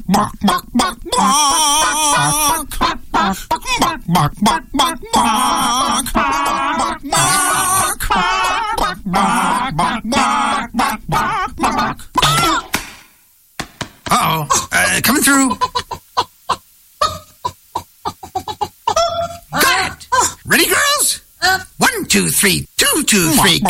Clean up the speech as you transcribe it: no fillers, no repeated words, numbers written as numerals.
Uh-oh. Coming through. Got it. Ready, girls? 1, 2, 3. 2, 2, 3.